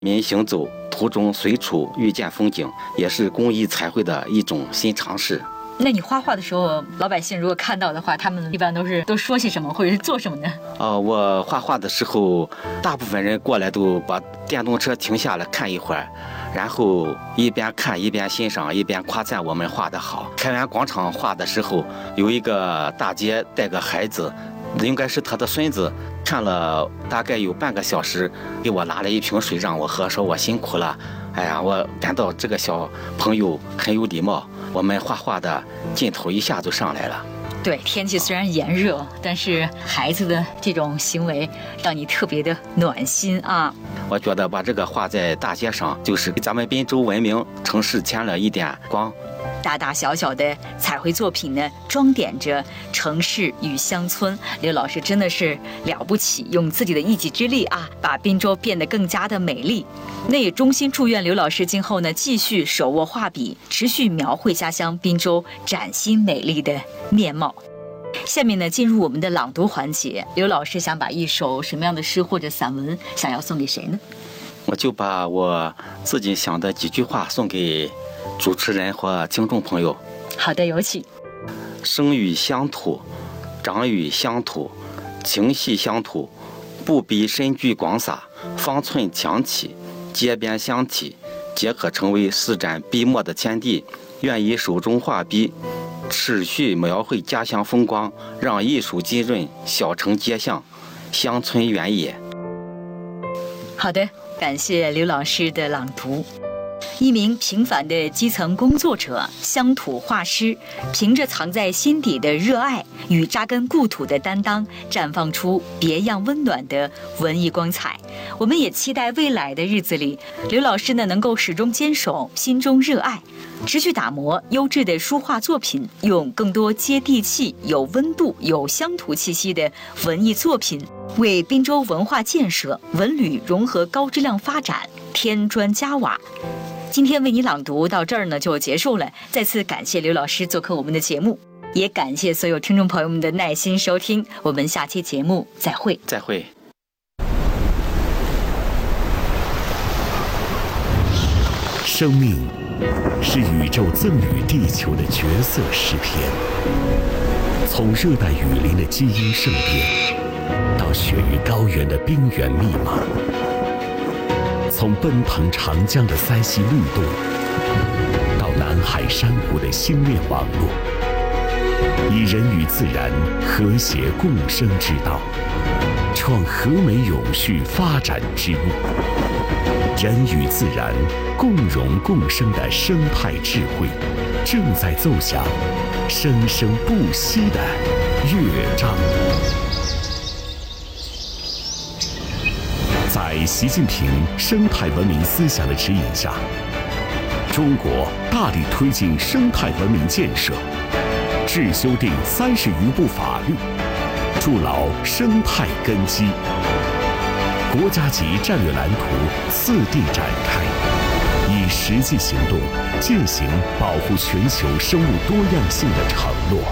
民行走途中随处遇见风景，也是工艺彩绘的一种新尝试。 那你画画的时候，老百姓如果看到的话，他们一般都说些什么，或者是做什么呢？ 我画画的时候，大部分人过来都把电动车停下来看一会儿，然后一边看一边欣赏，一边夸赞我们画得好。开元广场画的时候，有一个大姐带个孩子，应该是她的孙子，看了大概有半个小时，给我拿了一瓶水让我喝，说我辛苦了。哎呀，我感到这个小朋友很有礼貌，我们画画的劲头一下就上来了。 对，天气虽然炎热，但是孩子的这种行为让你特别的暖心啊。 我觉得把这个画在大街上，就是给咱们滨州文明城市添了一点光。 大大小小的彩绘作品呢，装点着城市与乡村。刘老师真的是了不起，用自己的一己之力啊，把滨州变得更加的美丽。那也衷心祝愿刘老师今后呢，继续手握画笔，持续描绘家乡滨州崭新美丽的面貌。下面呢，进入我们的朗读环节。刘老师想把一首什么样的诗或者散文想要送给谁呢？ 我就把我自己想的几句话送给主持人和听众朋友。 好的，有请。 生于乡土，长于乡土，情系乡土，不比深具广撒，方寸强起，街边相体，皆可成为施展笔墨的天地。愿以手中画笔持续描绘家乡风光，让艺术浸润小城街巷，乡村原野。 好的，感谢刘老师的朗读。一名平凡的基层工作者，乡土画师，凭着藏在心底的热爱与扎根故土的担当，绽放出别样温暖的文艺光彩。我们也期待未来的日子里，刘老师呢能够始终坚守心中热爱，持续打磨优质的书画作品，用更多接地气、有温度、有乡土气息的文艺作品，为滨州文化建设、文旅融合高质量发展添砖加瓦。今天为你朗读到这儿呢就结束了，再次感谢刘老师做客我们的节目，也感谢所有听众朋友们的耐心收听，我们下期节目再会。 再会。 生命是宇宙赠予地球的绝色诗篇，从热带雨林的基因盛变，到雪域高原的冰原密码，从奔腾长江的塞溪律动，到南海珊瑚的星链网络，以人与自然和谐共生之道，创和美永续发展之路。人与自然共荣共生的生态智慧，正在奏响生生不息的乐章。在习近平生态文明思想的指引下，中国大力推进生态文明建设，制修订30余部法律，筑牢生态根基。国家级战略蓝图4地展开，以实际行动践行保护全球生物多样性的承诺。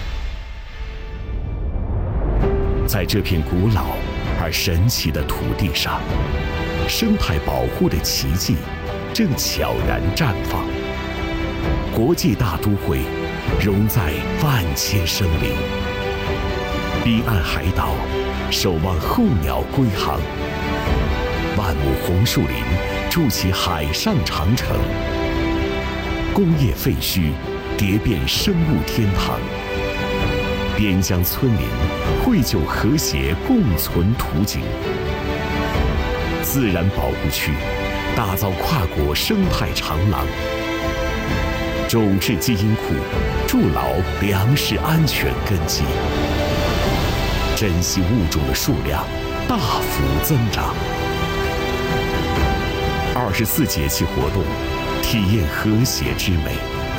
在这片古老而神奇的土地上，生态保护的奇迹正悄然绽放。国际大都会融在万千生灵，彼岸海岛守望候鸟归航，万亩红树林筑起海上长城，工业废墟叠变生物天堂，边疆村民绘就和谐共存图景。自然保护区打造跨国生态长廊，种质基因库筑牢粮食安全根基，珍稀物种的数量大幅增长。24节气活动，体验和谐之美。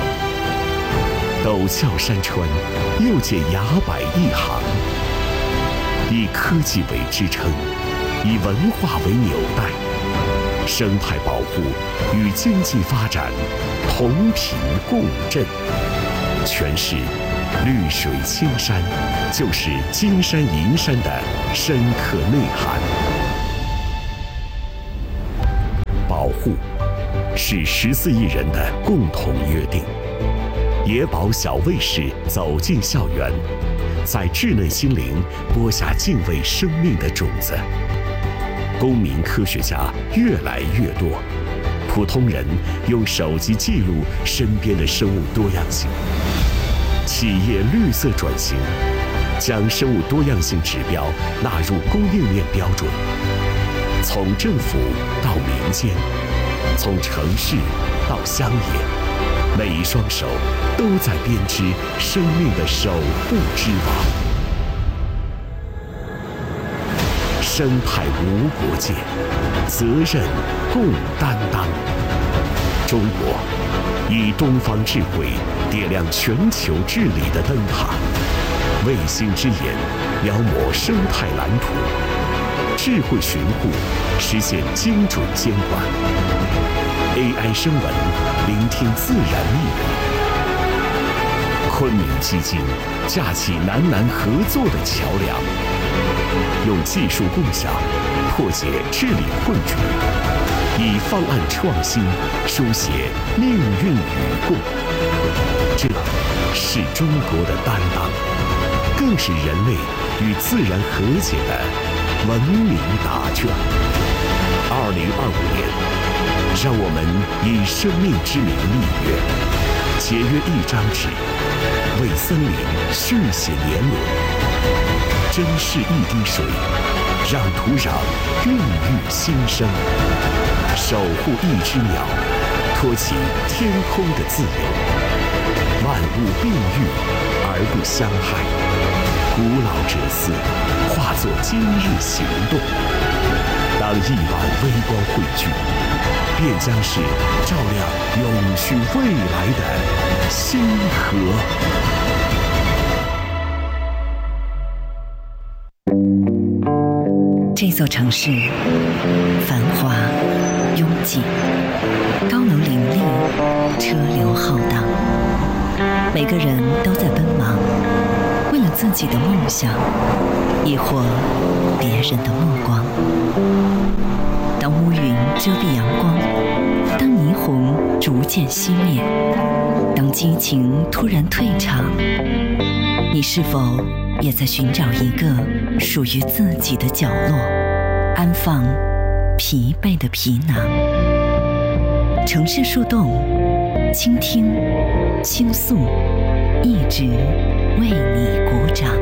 陡峭山川又见崖柏一行，以科技为支撑，以文化为纽带，生态保护与经济发展同频共振。诠释绿水青山就是金山银山的深刻内涵。 保护，是14亿人的共同约定。野保小卫士走进校园，在稚嫩心灵播下敬畏生命的种子。公民科学家越来越多，普通人用手机记录身边的生物多样性。企业绿色转型，将生物多样性指标纳入供应链标准。从政府到民间，从城市到乡野，每一双手都在编织生命的守护之网。生态无国界，责任共担当。中国以东方智慧点亮全球治理的灯塔，卫星之眼描摹生态蓝图，智慧巡护实现精准监管。AI 声纹聆听自然密语。昆明基金架起南南合作的桥梁，用技术共享破解治理困局，以方案创新书写命运与共。这是中国的担当，更是人类与自然和解的文明答卷。2025年，让我们以生命之名立约，节约一张纸，为森林续写年轮，珍视一滴水，让土壤孕育新生，守护一只鸟，托起天空的自由。万物并育而不相害，古老哲思化作今日行动。当亿万微光汇聚，便将是照亮永续未来的星河。 这座城市繁华拥挤，高楼林立，车流浩荡，每个人都在奔忙，为了自己的梦想，亦或别人的目光。当乌云遮蔽阳光，当霓虹逐渐熄灭，当激情突然退场，你是否也在寻找一个属于自己的角落，安放疲惫的皮囊？城市树洞，倾听，倾诉，一直为你鼓掌。